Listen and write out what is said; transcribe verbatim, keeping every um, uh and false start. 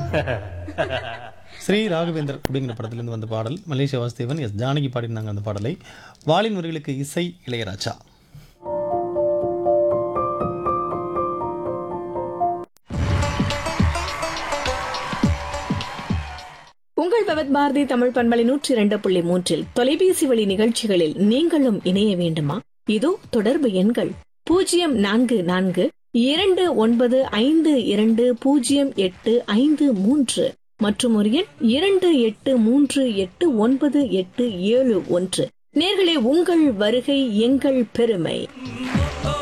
ஸ்ரீ ராகவேந்தர் அப்படிங்கிற படத்திலிருந்து வந்த பாடல் மலேசியா வாசுதேவன் எஸ் ஜானகி பாடினாங்க அந்த பாடலை. வாலின் வரிகளுக்கு இசை இளையராஜா. உங்கள் பவத் பாரதி தமிழ் பண்பலை நூற்றி இரண்டு புள்ளி மூன்றில் தொலைபேசி வழி நிகழ்ச்சிகளில் நீங்களும் இணைய வேண்டுமா? இதோ தொடர்பு எண்கள் பூஜ்ஜியம் நான்கு நான்கு இரண்டு ஒன்பது ஐந்து இரண்டு பூஜ்ஜியம் எட்டு ஐந்து மூன்று மற்றும் ஒரு எண் இரண்டு எட்டு மூன்று எட்டு ஒன்பது எட்டு ஏழு ஒன்று. நேர்களே, உங்கள் வருகை எங்கள் பெருமை.